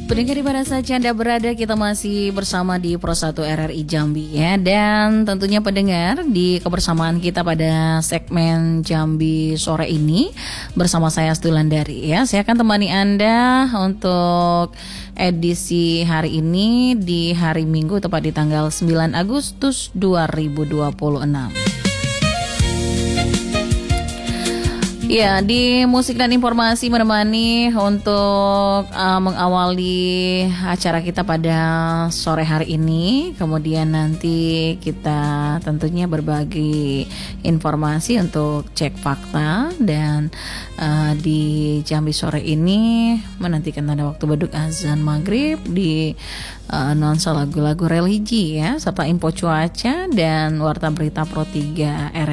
Pendengar di mana saja Anda berada, kita masih bersama di Pro 1 RRI Jambi ya. Dan tentunya pendengar, di kebersamaan kita pada segmen Jambi sore ini bersama saya Stulandari ya. Saya akan temani Anda untuk edisi hari ini di hari Minggu tepat di tanggal 9 Agustus 2026. Ya, di musik dan informasi menemani untuk mengawali acara kita pada sore hari ini. Kemudian nanti kita tentunya berbagi informasi untuk cek fakta. Dan di Jambi sore ini menantikan tanda waktu beduk azan maghrib di nuansa lagu-lagu religi ya, serta info cuaca dan warta berita Pro 3 RRI